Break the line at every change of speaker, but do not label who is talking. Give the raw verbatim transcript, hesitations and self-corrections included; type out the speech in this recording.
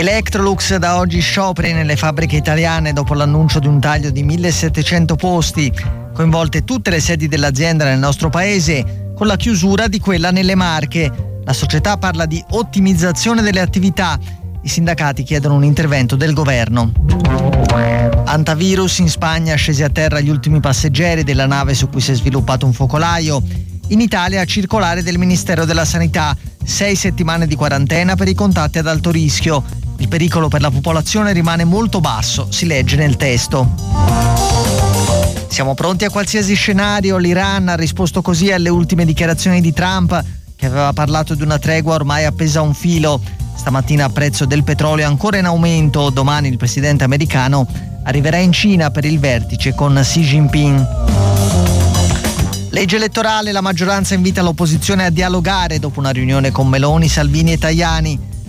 Electrolux da oggi scioperi nelle fabbriche italiane dopo l'annuncio di un taglio di millesettecento posti, coinvolte tutte le sedi dell'azienda nel nostro paese, con la chiusura di quella nelle Marche. La società parla di ottimizzazione delle attività. I sindacati chiedono un intervento del governo. Antivirus in Spagna, scesi a terra gli ultimi passeggeri della nave su cui si è sviluppato un focolaio. In Italia circolare del Ministero della Sanità, sei settimane di quarantena per i contatti ad alto rischio. Il pericolo per la popolazione rimane molto basso, si legge nel testo. Siamo pronti a qualsiasi scenario. L'Iran ha risposto così alle ultime dichiarazioni di Trump, che aveva parlato di una tregua ormai appesa a un filo. Stamattina il prezzo del petrolio è ancora in aumento. Domani il presidente americano arriverà in Cina per il vertice con Xi Jinping. Legge elettorale, la maggioranza invita l'opposizione a dialogare dopo una riunione con Meloni, Salvini e Tajani.